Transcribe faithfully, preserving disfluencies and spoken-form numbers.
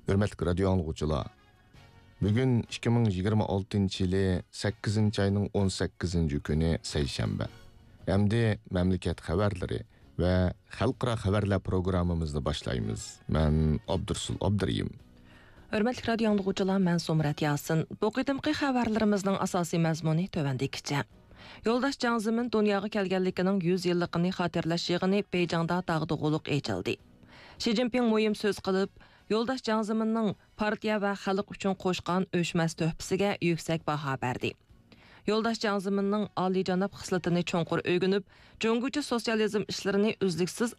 Hürmetli radyo anlıqçılar. Bugün ikki ming yigirma oltinchi yili sakkizinchi ayning o'n sakkizinchi kuni seshanba. Hamda mamlakat xabarlari va xalqaro xabarlar programmamizni boshlaymiz. Men Abdursul Abdiriyim. Hürmetli radyo anlıqçılar, men Somrat Yasin. Bu qıdımqı xabarlarımızın asasi mazmuni tövəndikicha. Yoldaş Jiang Zemin dunyoga kelganligining yuz yilligini xotirlash yig'ini Beyjingda dag'dug'uluq echildi. Xi Jinping muhim so'z qilib, Yoldaş Jiang Zeminning partiya va xalq uchun qo'shgan o'chmas to'hfasiga yuksak baho berdi. Yoldaş Jiang Zeminning oliyjanob xislatini cho'nqur o'rganib, Jungucha sotsializm ishlarini uzluksiz